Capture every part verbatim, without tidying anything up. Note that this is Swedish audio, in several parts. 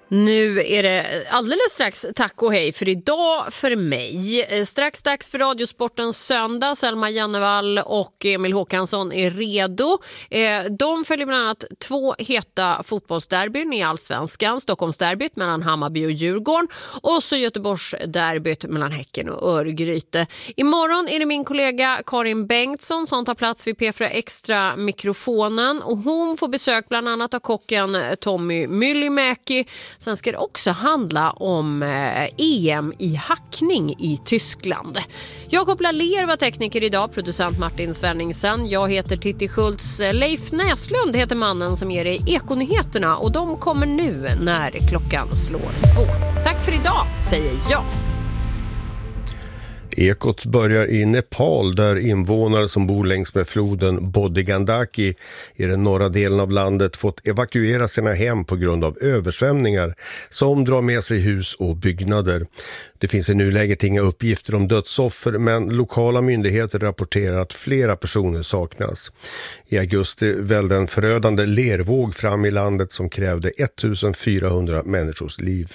Nu är det alldeles strax tack och hej för idag för mig. Strax dags för Radiosportens söndag. Selma Jannevall och Emil Håkansson är redo. De följer bland annat två heta fotbollsderbyn i Allsvenskan. Stockholmsderbyt mellan Hammarby och Djurgården och så Göteborgsderbyt mellan Häcken och Örgryte. Imorgon är det min kollega Karin Bengtsson som tar plats vid P fyra Extra mikrofonen och hon får besök bland annat av kocken Tommy Myllymäki. Sen ska det också handla om E M i hackning i Tyskland. Jakob Laller var tekniker idag, producent Martin Svenningsen. Jag heter Titti Schultz. Leif Näslund heter mannen som ger dig Ekonyheterna och de kommer nu när klockan slår två. Tack för idag, säger jag. Ekot börjar i Nepal där invånare som bor längs med floden Bodhgandaki i den norra delen av landet fått evakuera sina hem på grund av översvämningar som drar med sig hus och byggnader. Det finns i nuläget inga uppgifter om dödsoffer men lokala myndigheter rapporterar att flera personer saknas. I augusti välde en förödande lervåg fram i landet som krävde ettusendfyrahundra människors liv.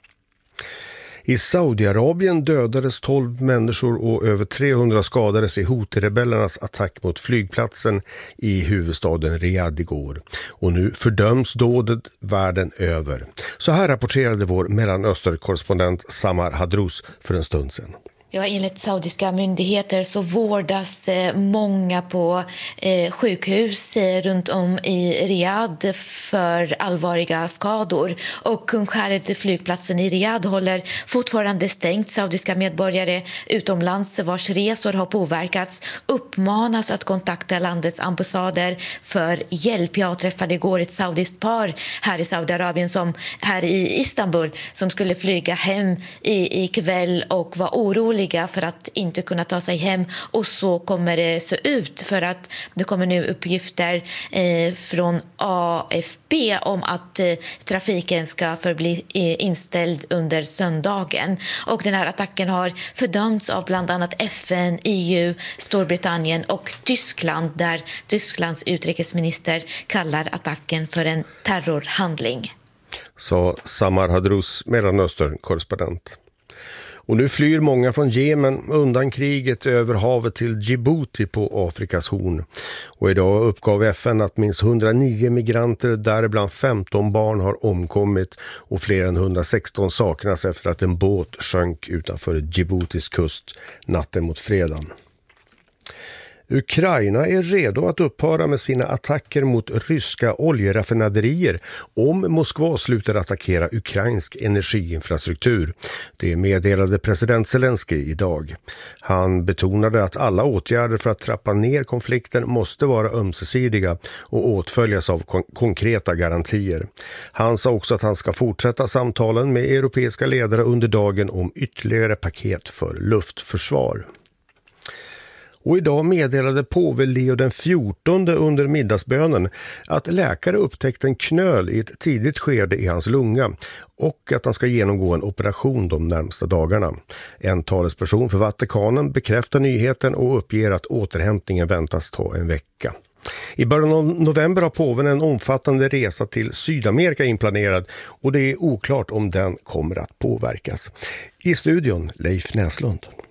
I Saudiarabien dödades tolv människor och över trehundra skadades i Houthi-rebellernas attack mot flygplatsen i huvudstaden Riyadh igår. Och nu fördöms dådet världen över. Så här rapporterade vår Mellanöstern-korrespondent Samar Hadrous för en stund sedan. Ja, enligt saudiska myndigheter så vårdas många på eh, sjukhus eh, runt om i Riyadh för allvarliga skador. Och kung Khaled, flygplatsen i Riyadh, håller fortfarande stängt. Saudiska medborgare utomlands vars resor har påverkats uppmanas att kontakta landets ambassader för hjälp. Jag träffade igår ett saudiskt par här i Saudiarabien som här i Istanbul som skulle flyga hem i, i kväll och var oroliga för att inte kunna ta sig hem, och så kommer det se ut för att det kommer nu uppgifter eh, från A F P om att eh, trafiken ska förbli eh, inställd under söndagen. Och den här attacken har fördömts av bland annat F N, E U, Storbritannien och Tyskland, där Tysklands utrikesminister kallar attacken för en terrorhandling. Så Samar Hadrous, Mellanöstern-korrespondent. Och nu flyr många från Jemen undan kriget över havet till Djibouti på Afrikas horn. Och idag uppgav F N att minst hundranio migranter, däribland femton barn, har omkommit och fler än hundrasexton saknas efter att en båt sjönk utanför Djiboutis kust natten mot fredagen. Ukraina är redo att upphöra med sina attacker mot ryska oljeraffinaderier om Moskva slutar attackera ukrainsk energiinfrastruktur. Det meddelade president Zelensky idag. Han betonade att alla åtgärder för att trappa ner konflikten måste vara ömsesidiga och åtföljas av kon- konkreta garantier. Han sa också att han ska fortsätta samtalen med europeiska ledare under dagen om ytterligare paket för luftförsvar. Och idag meddelade påve Leo den fjortonde under middagsbönen att läkare upptäckte en knöl i ett tidigt skede i hans lunga och att han ska genomgå en operation de närmsta dagarna. En talesperson för Vatikanen bekräftar nyheten och uppger att återhämtningen väntas ta en vecka. I början av november har påven en omfattande resa till Sydamerika inplanerad och det är oklart om den kommer att påverkas. I studion Leif Näslund.